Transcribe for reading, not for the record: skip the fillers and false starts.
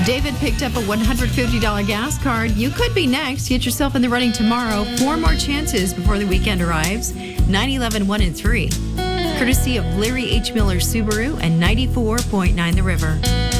David picked up a $150 gas card. You could be next. Get yourself in the running tomorrow. 4 more chances before the weekend arrives. 911 1 and 3. Courtesy of Larry H. Miller Subaru and 94.9 The River.